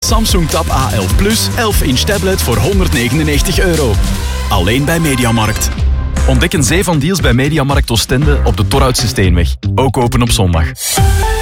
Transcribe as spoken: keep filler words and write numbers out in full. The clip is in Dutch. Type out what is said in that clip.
Samsung Tab A elf Plus elf inch tablet voor honderdnegenennegentig euro. Alleen bij Mediamarkt. Ontdek een zee van deals bij Mediamarkt Oostende op de Torhoutse Steenweg. Ook open op zondag.